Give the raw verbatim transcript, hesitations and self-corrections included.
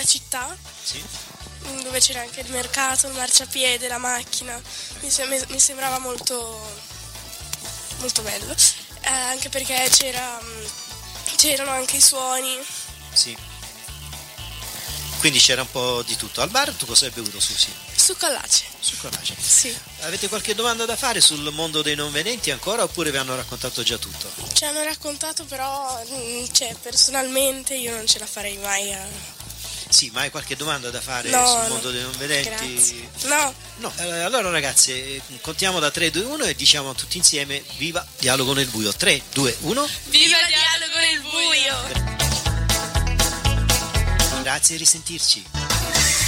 nella città, Sì. dove c'era anche il mercato, il marciapiede, la macchina. Mi, sem- mi sembrava molto, molto bello, eh, anche perché c'era, c'erano anche i suoni. Sì. Quindi c'era un po' di tutto. Al bar tu cosa hai bevuto, Susi? Succo allace. Succo allace. Sì. Avete qualche domanda da fare sul mondo dei non vedenti ancora, oppure vi hanno raccontato già tutto? Ci hanno raccontato, però mm, cioè, personalmente io non ce la farei mai a... Sì, ma hai qualche domanda da fare No, sul no. mondo dei non vedenti? Grazie. No. No, eh, allora ragazzi, eh, contiamo da tre, due, uno e diciamo tutti insieme viva Dialogo nel buio. tre, due, uno. Viva Dialogo nel buio! Grazie e risentirci.